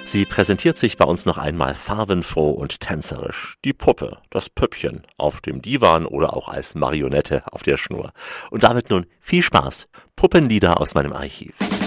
Sie präsentiert sich bei uns noch einmal farbenfroh und tänzerisch. Die Puppe, das Püppchen, auf dem Divan oder auch als Marionette auf der Schnur. Und damit nun viel Spaß. Puppenlieder aus meinem Archiv.